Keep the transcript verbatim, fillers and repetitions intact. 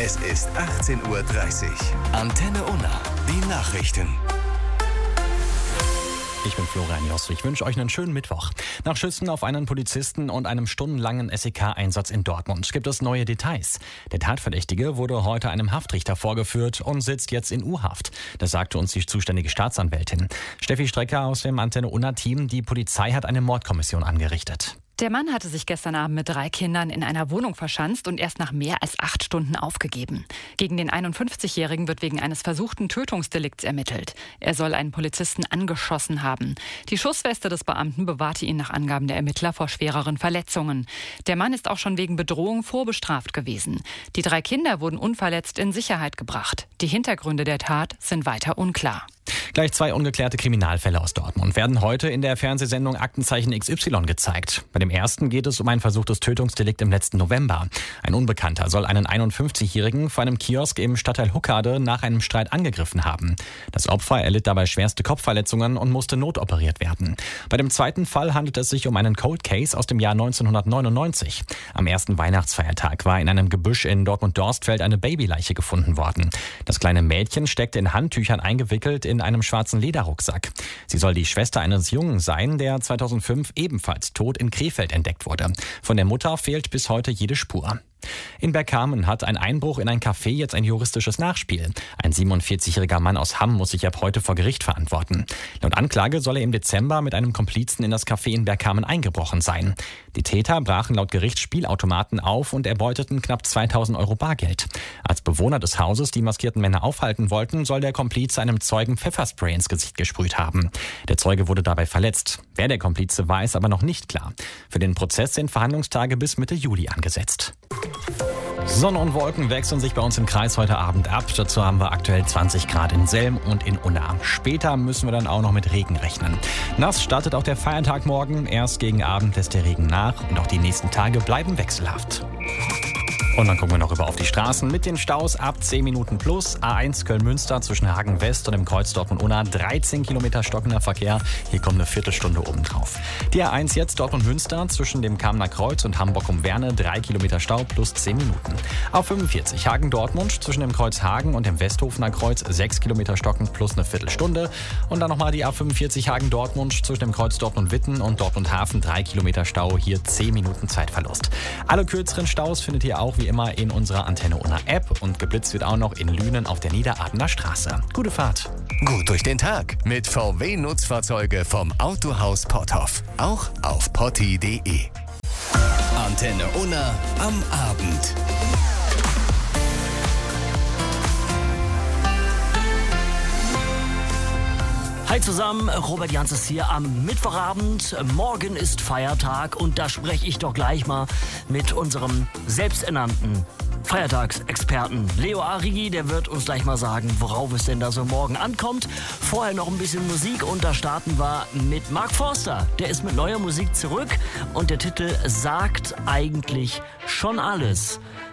Es ist achtzehn Uhr dreißig. Antenne Unna, die Nachrichten. Ich bin Florian Jost. Ich wünsche euch einen schönen Mittwoch. Nach Schüssen auf einen Polizisten und einem stundenlangen S E K-Einsatz in Dortmund gibt es neue Details. Der Tatverdächtige wurde heute einem Haftrichter vorgeführt und sitzt jetzt in U-Haft. Das sagte uns die zuständige Staatsanwältin. Steffi Strecker aus dem Antenne Unna-Team. Die Polizei hat eine Mordkommission angerichtet. Der Mann hatte sich gestern Abend mit drei Kindern in einer Wohnung verschanzt und erst nach mehr als acht Stunden aufgegeben. Gegen den einundfünfzigjährigen wird wegen eines versuchten Tötungsdelikts ermittelt. Er soll einen Polizisten angeschossen haben. Die Schussweste des Beamten bewahrte ihn nach Angaben der Ermittler vor schwereren Verletzungen. Der Mann ist auch schon wegen Bedrohung vorbestraft gewesen. Die drei Kinder wurden unverletzt in Sicherheit gebracht. Die Hintergründe der Tat sind weiter unklar. Gleich zwei ungeklärte Kriminalfälle aus Dortmund werden heute in der Fernsehsendung Aktenzeichen X Y gezeigt. Bei dem ersten geht es um ein versuchtes Tötungsdelikt im letzten November. Ein Unbekannter soll einen einundfünfzigjährigen vor einem Kiosk im Stadtteil Huckade nach einem Streit angegriffen haben. Das Opfer erlitt dabei schwerste Kopfverletzungen und musste notoperiert werden. Bei dem zweiten Fall handelt es sich um einen Cold Case aus dem Jahr neunzehnhundertneunundneunzig. Am ersten Weihnachtsfeiertag war in einem Gebüsch in Dortmund-Dorstfeld eine Babyleiche gefunden worden. Das kleine Mädchen steckte in Handtüchern eingewickelt in einem schwarzen Lederrucksack. Sie soll die Schwester eines Jungen sein, der zweitausendfünf ebenfalls tot in Krefeld entdeckt wurde. Von der Mutter fehlt bis heute jede Spur. In Bergkamen hat ein Einbruch in ein Café jetzt ein juristisches Nachspiel. Ein siebenundvierzigjähriger Mann aus Hamm muss sich ab heute vor Gericht verantworten. Laut Anklage soll er im Dezember mit einem Komplizen in das Café in Bergkamen eingebrochen sein. Die Täter brachen laut Gericht Spielautomaten auf und erbeuteten knapp zweitausend Euro Bargeld. Als Bewohner des Hauses die maskierten Männer aufhalten wollten, soll der Komplize einem Zeugen Pfefferspray ins Gesicht gesprüht haben. Der Zeuge wurde dabei verletzt. Wer der Komplize war, ist aber noch nicht klar. Für den Prozess sind Verhandlungstage bis Mitte Juli angesetzt. Sonne und Wolken wechseln sich bei uns im Kreis heute Abend ab. Dazu haben wir aktuell zwanzig Grad in Selm und in Unna. Später müssen wir dann auch noch mit Regen rechnen. Nass startet auch der Feiertag morgen. Erst gegen Abend lässt der Regen nach und auch die nächsten Tage bleiben wechselhaft. Und dann gucken wir noch rüber auf die Straßen mit den Staus ab zehn Minuten plus. A eins Köln-Münster zwischen Hagen West und dem Kreuz Dortmund-Unna dreizehn Kilometer stockender Verkehr. Hier kommt eine Viertelstunde obendrauf. Die A eins jetzt Dortmund-Münster zwischen dem Kamener Kreuz und Hamburg-um-Werne drei Kilometer Stau plus zehn Minuten. A fünfundvierzig Hagen-Dortmund zwischen dem Kreuz Hagen und dem Westhofener Kreuz sechs Kilometer stocken plus eine Viertelstunde. Und dann nochmal die A fünfundvierzig Hagen-Dortmund zwischen dem Kreuz Dortmund-Witten und Dortmund-Hafen drei Kilometer Stau. Hier zehn Minuten Zeitverlust. Alle kürzeren Staus findet ihr auch wie immer in unserer Antenne Unna App und geblitzt wird auch noch in Lünen auf der Niederadener Straße. Gute Fahrt. Gut durch den Tag mit V W-Nutzfahrzeuge vom Autohaus Potthoff. Auch auf potti punkt de. Antenne Unna am Abend. Hi zusammen, Robert Jans ist hier am Mittwochabend. Morgen ist Feiertag und da spreche ich doch gleich mal mit unserem selbsternannten Feiertagsexperten Leo Arrighi. Der wird uns gleich mal sagen, worauf es denn da so morgen ankommt. Vorher noch ein bisschen Musik und da starten wir mit Mark Forster. Der ist mit neuer Musik zurück und der Titel sagt eigentlich schon alles.